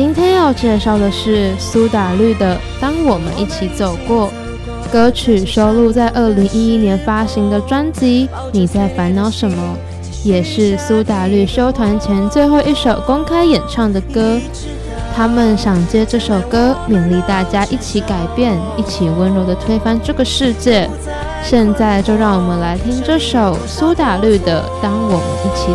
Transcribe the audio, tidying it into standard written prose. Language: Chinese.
今天要介绍的是苏打绿的《当我们一起走过》，歌曲收录在2011年发行的专辑《你在烦恼什么》，也是苏打绿休团前最后一首公开演唱的歌。他们想借这首歌勉励大家一起改变，一起温柔地推翻这个世界。现在就让我们来听这首苏打绿的《当我们一起